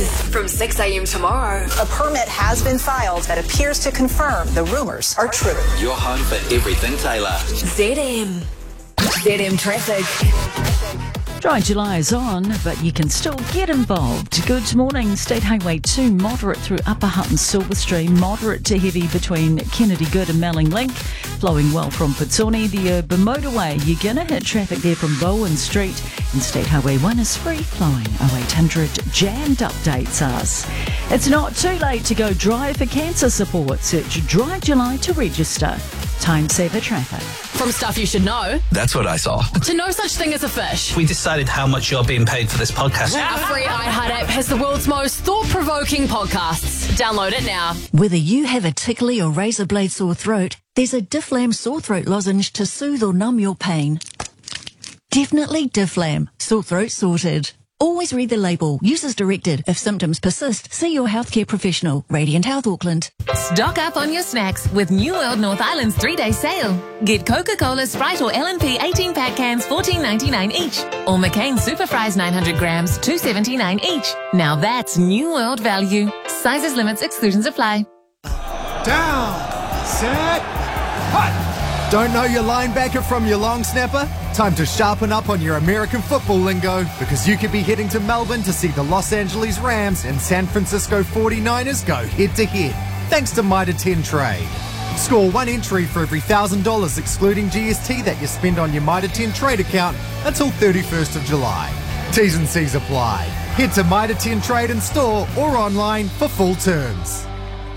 from 6 a.m. tomorrow. A permit has been filed that appears to confirm the rumours are true. Your home for everything Taylor. ZM traffic. Dry July is on, but you can still get involved. Good morning. State Highway 2, moderate through Upper Hutt and Silverstream, moderate to heavy between Kennedy Good and Melling Link, flowing well from Putsoni. The urban motorway, you're going to hit traffic there from Bowen Street, and State Highway 1 is free flowing. 0800 jammed updates us. It's not too late to go drive for cancer support. Search Dry July to register. Time saver traffic. From stuff you should know, That's what I saw. to no such thing as a fish. We decided how much you're being paid for this podcast. Our free iHeart app has the world's most thought-provoking podcasts. Download it now. Whether you have a tickly or razor blade sore throat, there's a Difflam sore throat lozenge to soothe or numb your pain. Definitely Difflam. Sore throat sorted. Always read the label. Use as directed. If symptoms persist, see your healthcare professional. Radiant Health Auckland. Stock up on your snacks with New World North Island's 3-day sale. Get Coca-Cola, Sprite or L&P 18-pack cans $14.99 each. Or McCain Super Fries 900 grams $2.79 each. Now that's New World value. Sizes, limits, exclusions apply. Down, set, hut. Don't know your linebacker from your long snapper? Time to sharpen up on your American football lingo, because you could be heading to Melbourne to see the Los Angeles Rams and San Francisco 49ers go head-to-head, thanks to Mitre 10 Trade. Score one entry for every $1,000 excluding GST that you spend on your Mitre 10 Trade account until 31st of July. T's and C's apply. Head to Mitre 10 Trade in store or online for full terms.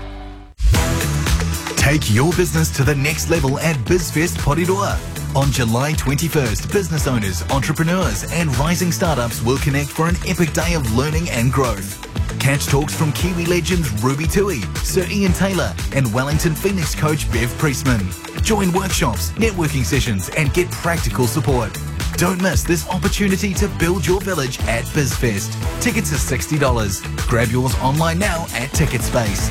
Take your business to the next level at BizFest Porirua. On July 21st, business owners, entrepreneurs and rising startups will connect for an epic day of learning and growth. Catch talks from Kiwi legends Ruby Tui, Sir Ian Taylor and Wellington Phoenix coach Bev Priestman. Join workshops, networking sessions and get practical support. Don't miss this opportunity to build your village at BizFest. Tickets are $60. Grab yours online now at TicketSpace.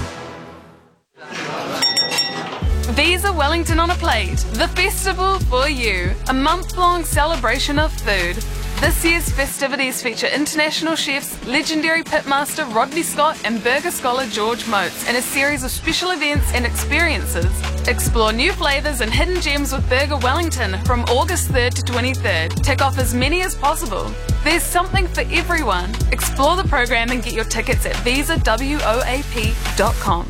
Visa Wellington on a Plate, the festival for you. A month-long celebration of food. This year's festivities feature international chefs, legendary pitmaster Rodney Scott and burger scholar George Motes in a series of special events and experiences. Explore new flavours and hidden gems with Burger Wellington from August 3rd to 23rd. Tick off as many as possible. There's something for everyone. Explore the program and get your tickets at visawoap.com.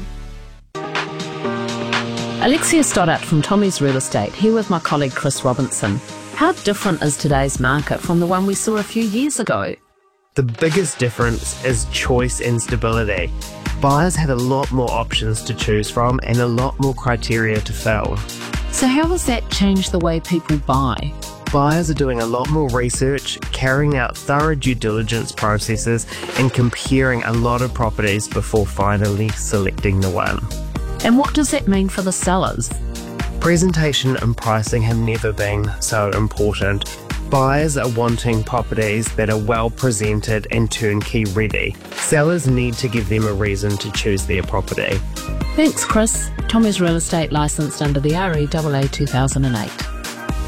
Alexia Stoddart from Tommy's Real Estate, here with my colleague Chris Robinson. How different is today's market from the one we saw a few years ago? The biggest difference is choice and stability. Buyers have a lot more options to choose from and a lot more criteria to fill. So how has that changed the way people buy? Buyers are doing a lot more research, carrying out thorough due diligence processes and comparing a lot of properties before finally selecting the one. And what does that mean for the sellers? Presentation and pricing have never been so important. Buyers are wanting properties that are well presented and turnkey ready. Sellers need to give them a reason to choose their property. Thanks, Chris. Tommy's Real Estate, licensed under the REAA 2008.